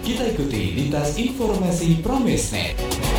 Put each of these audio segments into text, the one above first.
Kita ikuti lintas informasi Pramesnet.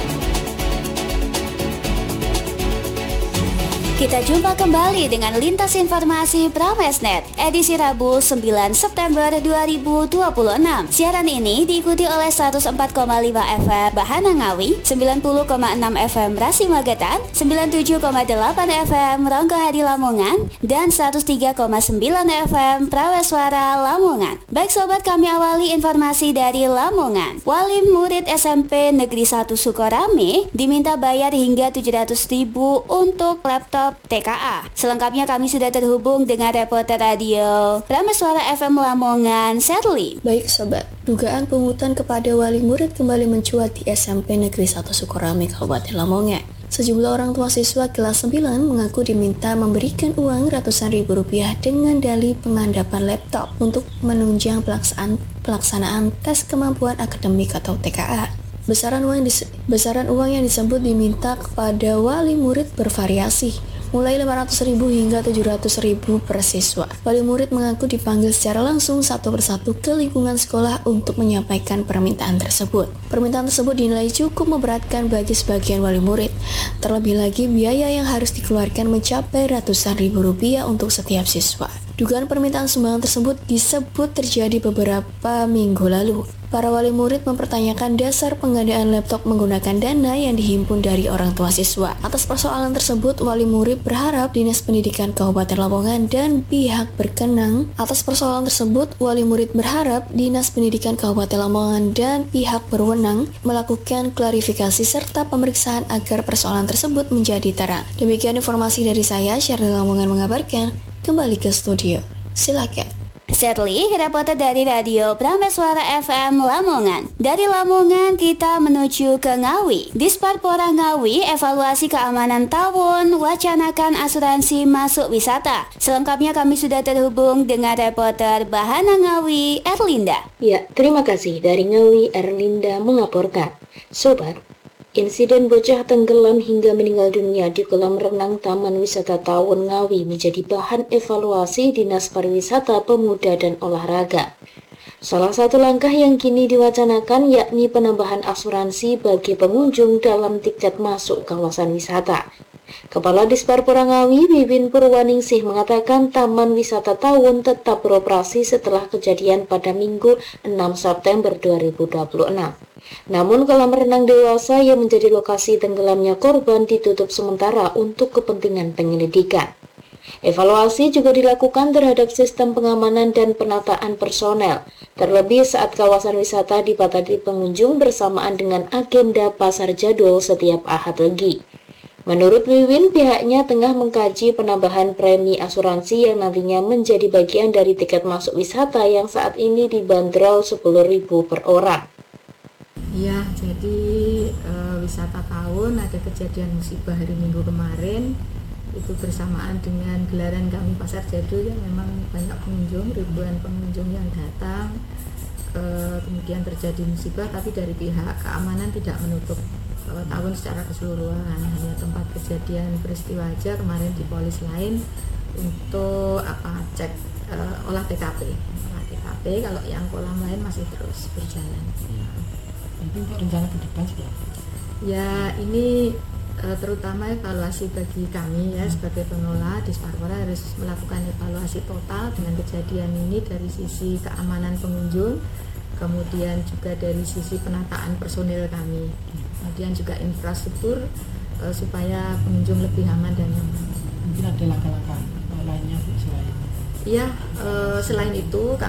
Kita jumpa kembali dengan Lintas Informasi Pramesnet, edisi Rabu 9 September 2026. Siaran ini diikuti oleh 104,5 FM Bahana Ngawi, 90,6 FM Rasi Magetan, 97,8 FM Ronggohadi Lamongan, dan 103,9 FM Praweswara Lamongan. Baik sobat, kami awali informasi dari Lamongan. Wali murid SMP Negeri 1 Sukorame diminta bayar hingga 700.000 untuk laptop TKA. Selengkapnya kami sudah terhubung dengan reporter radio Prameswara FM Lamongan, Sherly. Baik sobat, dugaan pungutan kepada wali murid kembali mencuat di SMP Negeri 1 Sukorame, Kabupaten Lamongan. Sejumlah orang tua siswa kelas 9 mengaku diminta memberikan uang ratusan ribu rupiah dengan dalih pengandapan laptop untuk menunjang pelaksanaan tes kemampuan akademik atau TKA. Besaran uang yang disebut diminta kepada wali murid bervariasi, mulai 500.000 hingga 700.000 per siswa. Wali murid mengaku dipanggil secara langsung satu persatu ke lingkungan sekolah untuk menyampaikan permintaan tersebut. Permintaan tersebut dinilai cukup memberatkan bagi sebagian wali murid. Terlebih lagi biaya yang harus dikeluarkan mencapai ratusan ribu rupiah untuk setiap siswa. Dugaan permintaan sumbangan tersebut disebut terjadi beberapa minggu lalu. Para wali murid mempertanyakan dasar penggandaan laptop menggunakan dana yang dihimpun dari orang tua siswa. Atas persoalan tersebut, wali murid berharap Dinas Pendidikan Kabupaten Lamongan dan pihak berkenaan dan pihak berwenang melakukan klarifikasi serta pemeriksaan agar persoalan tersebut menjadi terang. Demikian informasi dari saya, Sherly Lamongan mengabarkan. Kembali ke studio, silakan. Sherly, reporter dari radio Prameswara FM Lamongan. Dari Lamongan kita menuju ke Ngawi. Disparpora Ngawi evaluasi keamanan tawon, wacanakan asuransi masuk wisata. Selengkapnya kami sudah terhubung dengan reporter Bahana Ngawi, Erlinda. Ya, terima kasih. Dari Ngawi, Erlinda mengaporkan. Sobat, insiden bocah tenggelam hingga meninggal dunia di kolam renang Taman Wisata Tawon Ngawi menjadi bahan evaluasi Dinas Pariwisata, Pemuda dan Olahraga. Salah satu langkah yang kini diwacanakan yakni penambahan asuransi bagi pengunjung dalam tiket masuk kawasan wisata. Kepala Disparpora Ngawi, Bibin Purwaningsih mengatakan Taman Wisata Tawon tetap beroperasi setelah kejadian pada Minggu 6 September 2026. Namun kolam renang dewasa yang menjadi lokasi tenggelamnya korban ditutup sementara untuk kepentingan penyelidikan. Evaluasi juga dilakukan terhadap sistem pengamanan dan penataan personel, terlebih saat kawasan wisata dibatasi pengunjung bersamaan dengan agenda pasar jadwal setiap Ahad Legi. Menurut Wiwin, pihaknya tengah mengkaji penambahan premi asuransi yang nantinya menjadi bagian dari tiket masuk wisata yang saat ini dibanderol 10.000 per orang. Ya, jadi wisata tahun ada kejadian musibah hari Minggu kemarin, itu bersamaan dengan gelaran kami pasar jadul yang memang banyak pengunjung, ribuan pengunjung yang datang. Kemudian terjadi musibah, tapi dari pihak keamanan tidak menutup tahun secara keseluruhan, hanya tempat kejadian peristiwa aja kemarin di polis lain untuk cek olah TKP. Kalau yang kolam lain masih terus berjalan. Itu untuk rencana ke depan seperti apa? Ya, ini terutama evaluasi bagi kami ya sebagai pengelola Disparpora harus melakukan evaluasi total dengan kejadian ini dari sisi keamanan pengunjung, kemudian juga dari sisi penataan personil kami, kemudian juga infrastruktur supaya pengunjung lebih aman dan nyaman. Mungkin ada langkah-langkah lainnya selain? Iya, selain itu